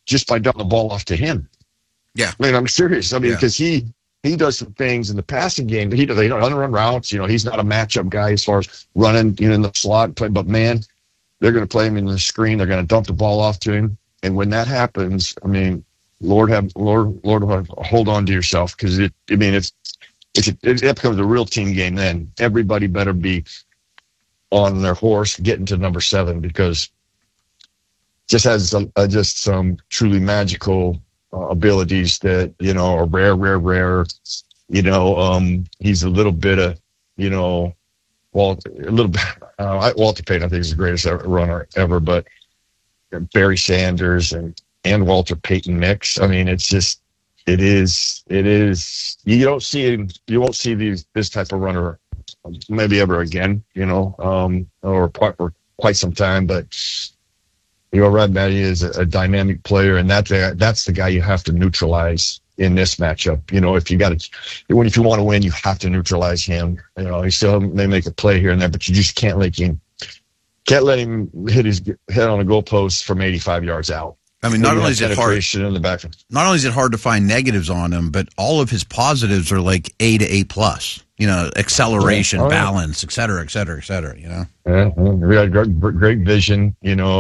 just by dumping the ball off to him. Yeah. I mean, I'm serious. I mean, because he does some things in the passing game. They don't run routes. He's not a matchup guy as far as running, in the slot. But, man, they're going to play him in the screen. They're going to dump the ball off to him. And when that happens, I mean, Lord, hold on to yourself, because it becomes a real team game. Then everybody better be on their horse getting to number 7, because just has just some truly magical abilities that are rare. He's a little bit of Walter Payton, I think, is the greatest runner ever, but Barry Sanders and Walter Payton mix. I mean, it is. You won't see this type of runner maybe ever again, or for quite some time. But Rod Matty is a dynamic player, and that's the guy you have to neutralize in this matchup. If you want to win, you have to neutralize him. He still may make a play here and there, but you just can't let him hit his head on a goalpost from 85 yards out. I mean, not only is it hard to find negatives on him, but all of his positives are like A to A+. Acceleration, balance, et cetera, et cetera, et cetera. Yeah, we got great vision.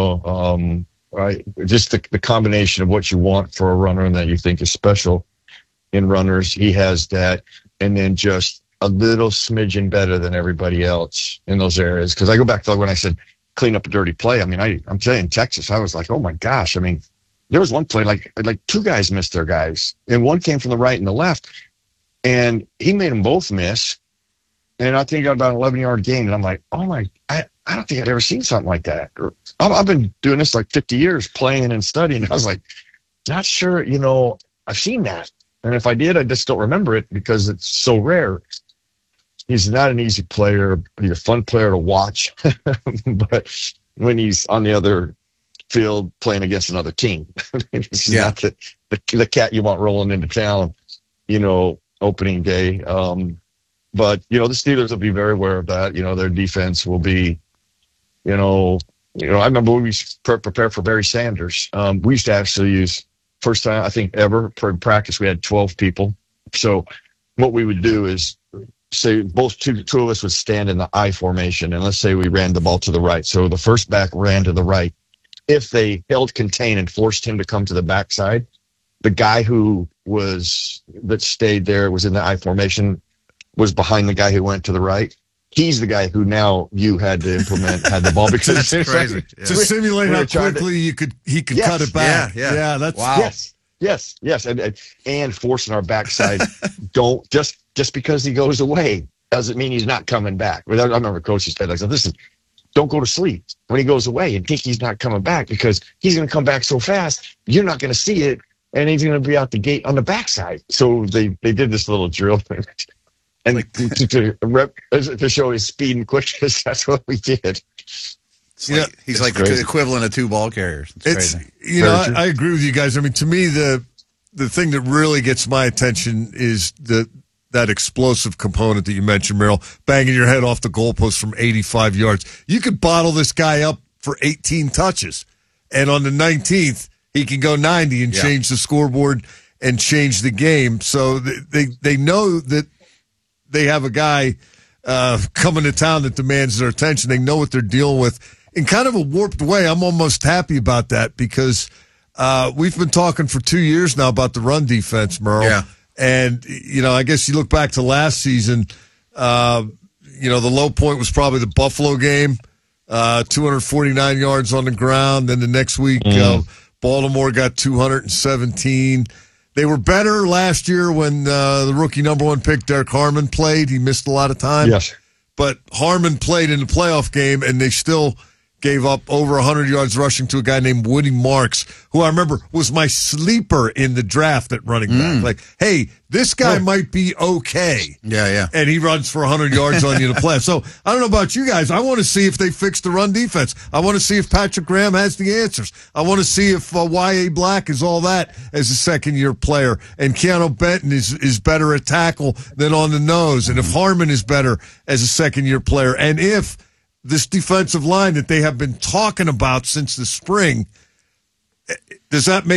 Right? Just the combination of what you want for a runner and that you think is special in runners. He has that, and then just a little smidgen better than everybody else in those areas. Because I go back to when I said clean up a dirty play. I mean, I'm telling you, in Texas, I was like, oh my gosh. I mean, there was one play like 2 guys missed their guys, and one came from the right and the left, and he made them both miss. And I think I got about an 11-yard gain, and I'm like, oh my, I don't think I'd ever seen something like that. I've been doing this like 50 years, playing and studying. I was like, not sure, I've seen that. And if I did, I just don't remember it because it's so rare. He's not an easy player. He's a fun player to watch. But when he's on the other field playing against another team, he's not the cat you want rolling into town, opening day. But, the Steelers will be very aware of that. Their defense will be, I remember when we prepared for Barry Sanders. We used to actually use, first time I think ever, for practice, we had 12 people. So what we would do is say two of us would stand in the I formation, and let's say we ran the ball to the right. So the first back ran to the right. If they held contain and forced him to come to the backside, the guy that stayed there was in the I formation, was behind the guy who went to the right. He's the guy who now you had to had the ball, because that's crazy. Yeah. To simulate how quickly he could cut it back. Yeah. That's wow. Yes, and forcing our backside. Don't just because he goes away doesn't mean he's not coming back. I remember coaches said, listen, don't go to sleep when he goes away and think he's not coming back, because he's going to come back so fast you're not going to see it, and he's going to be out the gate on the backside. So they did this little drill thing. And to show his speed and quickness, that's what we did. He's like the equivalent of 2 ball carriers. It's crazy. I agree with you guys. I mean, to me, the thing that really gets my attention is that explosive component that you mentioned, Merrill, banging your head off the goalpost from 85 yards. You could bottle this guy up for 18 touches, and on the 19th, he can go 90 and change the scoreboard and change the game. So they know that they have a guy coming to town that demands their attention. They know what they're dealing with in kind of a warped way. I'm almost happy about that, because we've been talking for 2 years now about the run defense, Merle. Yeah. And, I guess you look back to last season, the low point was probably the Buffalo game, 249 yards on the ground. Then the next week, Baltimore got 217. They were better last year when the rookie number 1 pick, Derek Harmon, played. He missed a lot of time. Yes. But Harmon played in the playoff game, and they still gave up over 100 yards rushing to a guy named Woody Marks, who I remember was my sleeper in the draft at running back. Like, hey, this guy might be okay. Yeah. And he runs for 100 yards on you to play. So I don't know about you guys. I want to see if they fix the run defense. I want to see if Patrick Graham has the answers. I want to see if Y.A. Black is all that as a second-year player. And Keanu Benton is better at tackle than on the nose. And if Harmon is better as a second-year player. And if this defensive line that they have been talking about since the spring, does that make